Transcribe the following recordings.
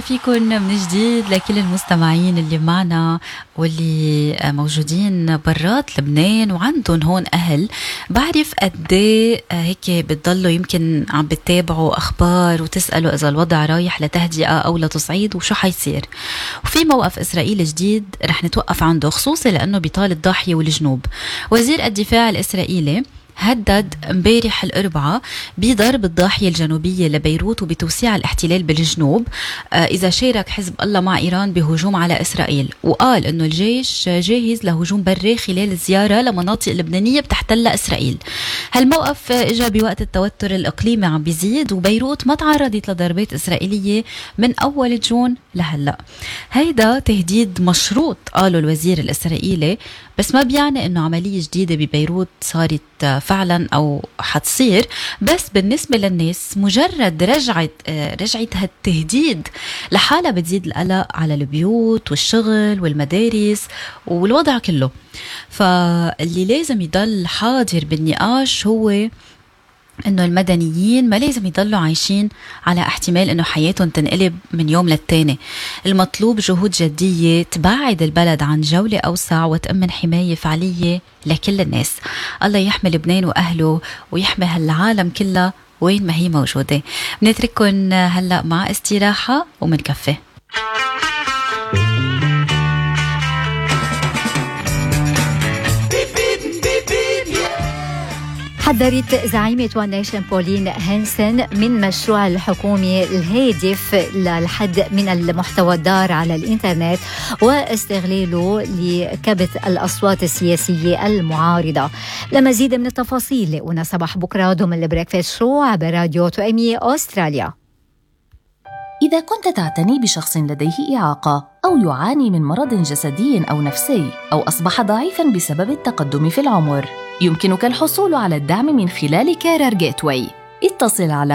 فيكن من جديد لكل المستمعين اللي معنا واللي موجودين برات لبنان وعندهم هون أهل. بعرف قديه هيك بتضلوا يمكن عم بتتابعوا أخبار وتسألوا إذا الوضع رايح لتهدئة أو لتصعيد وشو حيصير. وفي موقف إسرائيلي جديد رح نتوقف عنده خصوصي لأنه بيطال الضاحية والجنوب. وزير الدفاع الإسرائيلي هدد امبارح الأربعاء بضرب الضاحية الجنوبية لبيروت وبتوسيع الاحتلال بالجنوب إذا شارك حزب الله مع إيران بهجوم على إسرائيل. وقال إنه الجيش جاهز لهجوم بري خلال الزيارة لمناطق لبنانية بتحتلها إسرائيل. هالموقف إجا بوقت التوتر الإقليمي عم بيزيد وبيروت ما تعرضت لضربات إسرائيلية من أول جون لهلأ. هيدا تهديد مشروط قالوا الوزير الإسرائيلي، بس ما بيعني إنه عملية جديدة ببيروت صارت فعلا أو حتصير. بس بالنسبة للناس مجرد رجعت هالتهديد لحالة بتزيد القلق على البيوت والشغل والمدارس والوضع كله. فاللي لازم يضل حاضر بالنقاش هو إنه المدنيين ما لازم يضلوا عايشين على احتمال إنه حياتهم تنقلب من يوم للتاني. المطلوب جهود جدية تبعد البلد عن جولة أوسع وتأمن حماية فعلية لكل الناس. الله يحمي لبنان وأهله ويحمي هالعالم كله وين ما هي موجودة. بنترككن هلأ مع استراحة ومنكفي. حذرت زعيمة وان نيشن بولين هانسن من مشروع الحكومة الهادف للحد من المحتوى الضار على الإنترنت واستغلاله لكبت الأصوات السياسية المعارضة. لمزيد من التفاصيل لقونا صباح بكرة ضمن البريكفاست شو عبر راديو توأمي أستراليا. إذا كنت تعتني بشخص لديه إعاقة أو يعاني من مرض جسدي أو نفسي أو أصبح ضعيفاً بسبب التقدم في العمر، يمكنك الحصول على الدعم من خلال كارير جيتواي. اتصل على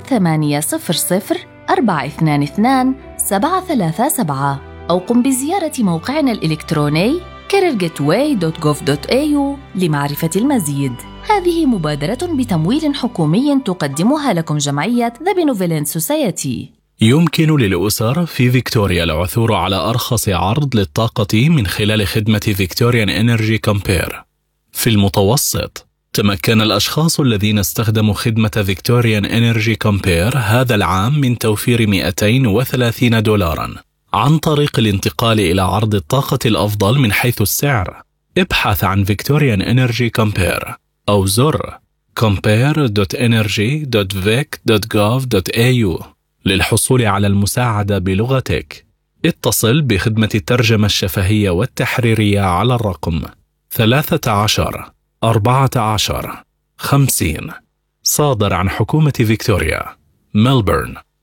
1-800-422-737 أو قم بزيارة موقعنا الإلكتروني careergateway.gov.au لمعرفة المزيد. هذه مبادرة بتمويل حكومي تقدمها لكم جمعية The Benevolent Society. يمكن للأسر في فيكتوريا العثور على أرخص عرض للطاقة من خلال خدمة فيكتوريان إنرجي كومبير. في المتوسط، تمكن الأشخاص الذين استخدموا خدمة فيكتوريان إنرجي كومبير هذا العام من توفير $230 عن طريق الانتقال إلى عرض الطاقة الأفضل من حيث السعر. ابحث عن فيكتوريان إنرجي كومبير أو زر compare.energy.vic.gov.au للحصول على المساعدة بلغتك. اتصل بخدمة الترجمة الشفهية والتحريرية على الرقم 13-14-50 صادر عن حكومة فيكتوريا، ملبورن،